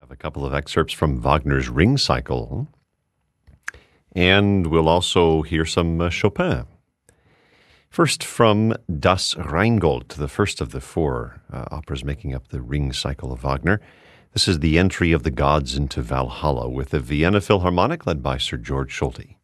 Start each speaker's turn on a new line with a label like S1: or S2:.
S1: A couple of excerpts from Wagner's Ring Cycle, and we'll also hear some Chopin. First, from Das Rheingold, the first of the four operas making up the Ring Cycle of Wagner. This is the entry of the gods into Valhalla with the Vienna Philharmonic led by Sir George Solti.